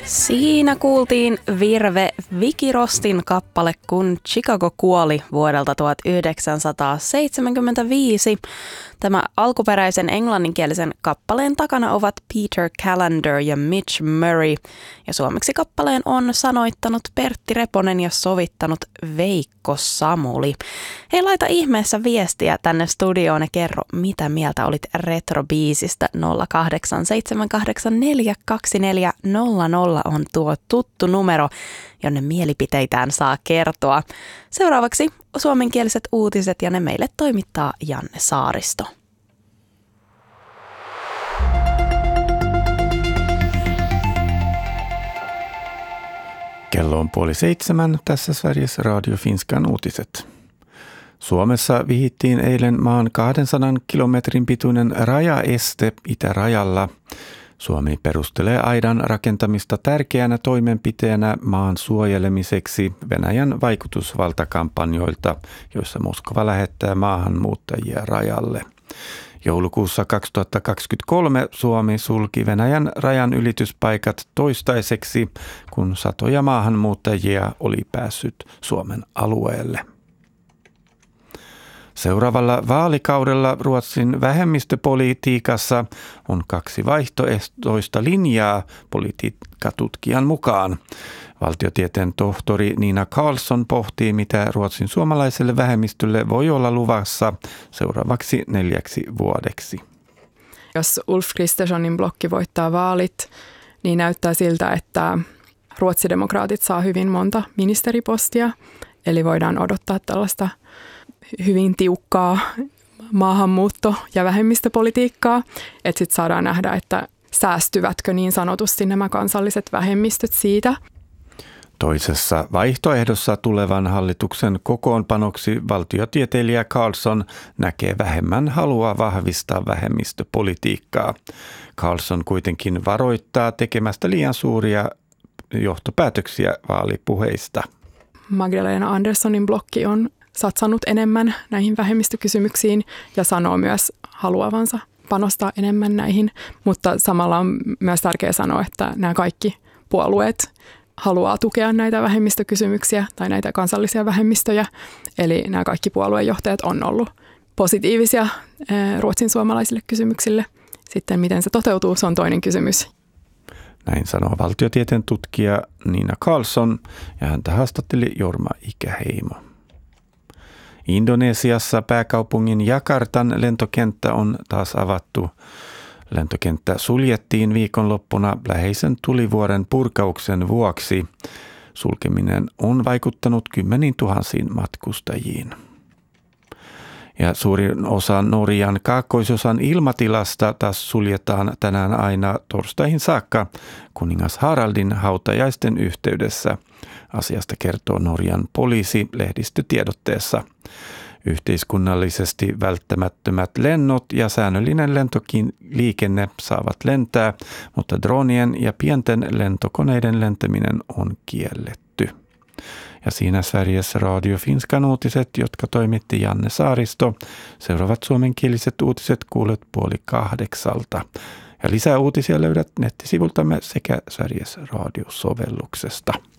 Siinä kuultiin Virve Vikirostin kappale, kun Chicago kuoli vuodelta 1975. Tämä alkuperäisen englanninkielisen kappaleen takana ovat Peter Callender ja Mitch Murray. Ja suomeksi kappaleen on sanoittanut Pertti Reponen ja sovittanut Veikko Samuli. Hei, laita ihmeessä viestiä tänne studioon ja kerro, mitä mieltä olit retrobiisistä. 08784240 on tuo tuttu numero, jonne mielipiteitään saa kertoa. Seuraavaksi suomenkieliset uutiset ja ne meille toimittaa Janne Saaristo. Kello on 6:30, tässä Sveriges Radio Finskan uutiset. Suomessa vihittiin eilen maan 200 kilometrin pituinen rajaeste itärajalla. Suomi perustelee aidan rakentamista tärkeänä toimenpiteenä maan suojelemiseksi Venäjän vaikutusvaltakampanjoilta, joissa Moskova lähettää maahanmuuttajia rajalle. Joulukuussa 2023 Suomi sulki Venäjän rajan ylityspaikat toistaiseksi, kun satoja maahanmuuttajia oli päässyt Suomen alueelle. Seuraavalla vaalikaudella Ruotsin vähemmistöpolitiikassa on 2 vaihtoehtoista linjaa politiikkatutkijan mukaan. Valtiotieteen tohtori Nina Karlsson pohtii, mitä Ruotsin suomalaiselle vähemmistölle voi olla luvassa seuraavaksi 4 vuodeksi. Jos Ulf Kristerssonin blokki voittaa vaalit, niin näyttää siltä, että ruotsidemokraatit saa hyvin monta ministeripostia, eli voidaan odottaa tällaista hyvin tiukkaa maahanmuutto- ja vähemmistöpolitiikkaa, että sitten saadaan nähdä, että säästyvätkö niin sanotusti nämä kansalliset vähemmistöt siitä. Toisessa vaihtoehdossa tulevan hallituksen kokoonpanoksi valtiotieteilijä Karlsson näkee vähemmän halua vahvistaa vähemmistöpolitiikkaa. Karlsson kuitenkin varoittaa tekemästä liian suuria johtopäätöksiä vaalipuheista. Magdalena Anderssonin blokki on satsannut enemmän näihin vähemmistökysymyksiin ja sanoo myös haluavansa panostaa enemmän näihin, mutta samalla on myös tärkeää sanoa, että nämä kaikki puolueet haluaa tukea näitä vähemmistökysymyksiä tai näitä kansallisia vähemmistöjä. Eli nämä kaikki puoluejohtajat on ollut positiivisia ruotsin suomalaisille kysymyksille. Sitten miten se toteutuu, se on toinen kysymys. Näin sanoo valtiotieteen tutkija Nina Karlsson ja häntä haastatteli Jorma Ikäheimo. Indonesiassa pääkaupungin Jakartan lentokenttä on taas avattu. Lentokenttä suljettiin viikonloppuna läheisen tulivuoren purkauksen vuoksi. Sulkeminen on vaikuttanut 10 000 matkustajiin. Ja suurin osa Norjan kaakkoisosan ilmatilasta taas suljetaan tänään aina torstaihin saakka kuningas Haraldin hautajaisten yhteydessä. Asiasta kertoo Norjan poliisi lehdistötiedotteessa. Yhteiskunnallisesti välttämättömät lennot ja säännöllinen lentoliikenne saavat lentää, mutta dronien ja pienten lentokoneiden lentäminen on kielletty. Ja siinä Sveriges Radio Finskan uutiset, jotka toimitti Janne Saaristo. Seuraavat suomenkieliset uutiset kuulet 7:30. Ja lisää uutisia löydät nettisivultamme sekä Sveriges Radio-sovelluksesta.